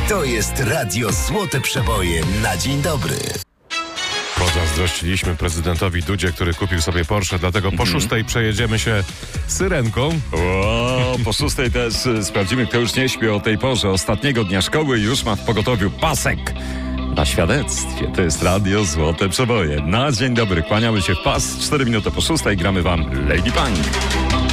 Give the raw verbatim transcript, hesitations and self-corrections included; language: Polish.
To jest Radio Złote Przeboje na dzień dobry. Pozazdrościliśmy prezydentowi Dudzie, który kupił sobie Porsche, dlatego po szóstej przejedziemy się Syrenką. O, po szóstej też y, sprawdzimy, kto już nie śpi o tej porze. Ostatniego dnia szkoły już ma w pogotowiu pasek na świadectwie. To jest Radio Złote Przeboje. Na dzień dobry, kłaniamy się w pas. Cztery minuty po szóstej gramy wam Lady Punk.